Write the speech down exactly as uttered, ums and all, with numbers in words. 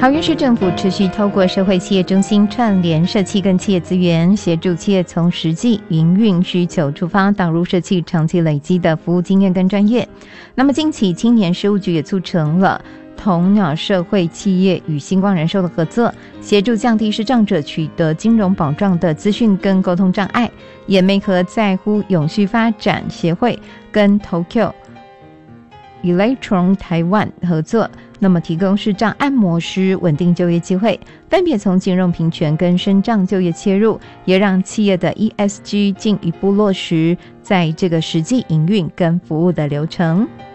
桃园市政府持续透过社会企业中心串联社企跟企业资源，协助企业从实际营运需求出发，导入社企长期累积的服务经验跟专业。那么近期青年事务局也促成了同鸟社会企业与星光人寿的合作，协助降低视障者取得金融保障的资讯跟沟通障碍，也媒合在乎永续发展协会跟 Tokyo Electron 台湾合作，那么提供视障按摩师稳定就业机会，分别从金融平权跟身障就业切入，也让企业的 E S G 进一步落实在这个实际营运跟服务的流程。